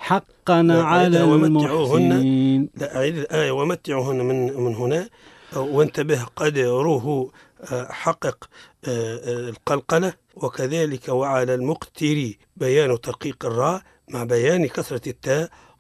حقا على المحسنين. لا، أعيد الآية: ومتعوهن من هنا، وانتبه قدره، حقق القلقلة. وكذلك وعلى المقتر بيان ترقيق الراء مع بيان كسرة التاء